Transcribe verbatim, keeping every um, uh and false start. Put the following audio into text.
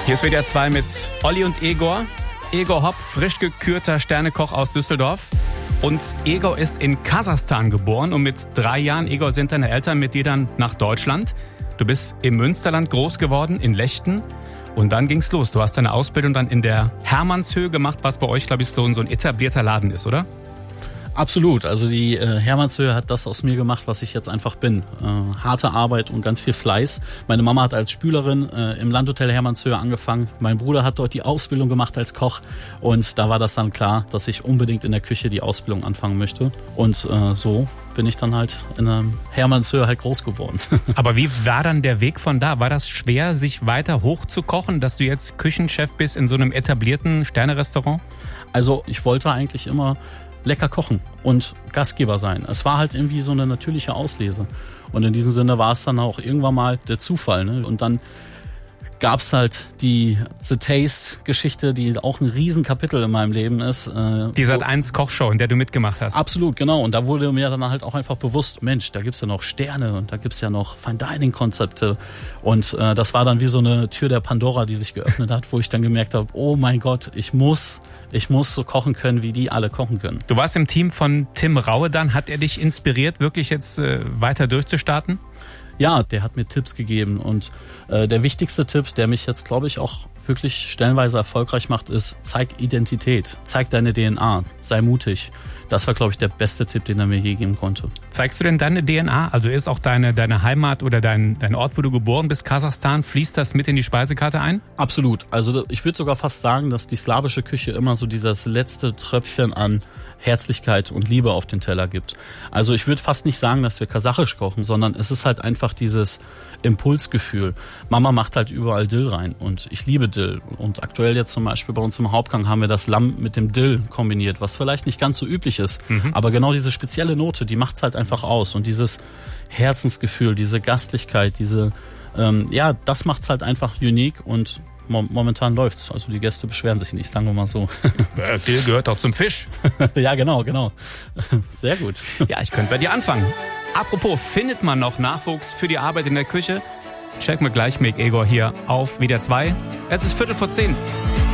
Hier ist W D R zwei mit Olli und Egor. Egor Hopp, frisch gekürter Sternekoch aus Düsseldorf. Und Egor ist in Kasachstan geboren und mit drei Jahren, Egor, sind deine Eltern mit dir dann nach Deutschland. Du bist im Münsterland groß geworden, in Lechten. Und dann ging's los. Du hast deine Ausbildung dann in der Hermannshöhe gemacht, was bei euch, glaube ich, so ein, so ein etablierter Laden ist, oder? Absolut. Also die äh, Hermannshöhe hat das aus mir gemacht, was ich jetzt einfach bin. Äh, harte Arbeit und ganz viel Fleiß. Meine Mama hat als Spülerin äh, im Landhotel Hermannshöhe angefangen. Mein Bruder hat dort die Ausbildung gemacht als Koch. Und da war das dann klar, dass ich unbedingt in der Küche die Ausbildung anfangen möchte. Und äh, so bin ich dann halt in der Hermannshöhe halt groß geworden. Aber wie war dann der Weg von da? War das schwer, sich weiter hochzukochen, dass du jetzt Küchenchef bist in so einem etablierten Sternerestaurant? Also ich wollte eigentlich immer lecker kochen und Gastgeber sein. Es war halt irgendwie so eine natürliche Auslese. Und in diesem Sinne war es dann auch irgendwann mal der Zufall. Ne? Und dann gab's halt die The Taste-Geschichte, die auch ein Riesenkapitel in meinem Leben ist. Äh, die Sat eins Kochshow, in der du mitgemacht hast. Absolut, genau. Und da wurde mir dann halt auch einfach bewusst, Mensch, da gibt's ja noch Sterne und da gibt's ja noch Fine-Dining-Konzepte. Und äh, das war dann wie so eine Tür der Pandora, die sich geöffnet hat, wo ich dann gemerkt habe, oh mein Gott, ich muss... Ich muss so kochen können, wie die alle kochen können. Du warst im Team von Tim Raue dann. Hat er dich inspiriert, wirklich jetzt äh, weiter durchzustarten? Ja, der hat mir Tipps gegeben. Und äh, der wichtigste Tipp, der mich jetzt, glaube ich, auch wirklich stellenweise erfolgreich macht, ist, zeig Identität. Zeig deine D N A. Sei mutig. Das war, glaube ich, der beste Tipp, den er mir je geben konnte. Zeigst du denn deine D N A? Also ist auch deine, deine Heimat oder dein, dein Ort, wo du geboren bist, Kasachstan, fließt das mit in die Speisekarte ein? Absolut. Also ich würde sogar fast sagen, dass die slawische Küche immer so dieses letzte Tröpfchen an Herzlichkeit und Liebe auf den Teller gibt. Also ich würde fast nicht sagen, dass wir kasachisch kochen, sondern es ist halt einfach dieses Impulsgefühl. Mama macht halt überall Dill rein und ich liebe Dill. Und aktuell jetzt zum Beispiel bei uns im Hauptgang haben wir das Lamm mit dem Dill kombiniert, was vielleicht nicht ganz so üblich ist. Mhm. Aber genau diese spezielle Note, die macht's halt einfach aus. Und dieses Herzensgefühl, diese Gastlichkeit, diese, ähm, ja, das macht's halt einfach unique und momentan läuft's. Also die Gäste beschweren sich nicht, sagen wir mal so. Dill gehört auch zum Fisch. Ja, genau, genau. Sehr gut. Ja, ich könnte bei dir anfangen. Apropos, findet man noch Nachwuchs für die Arbeit in der Küche? Checken wir gleich mit Egor hier auf W D R zwei. Es ist Viertel vor zehn.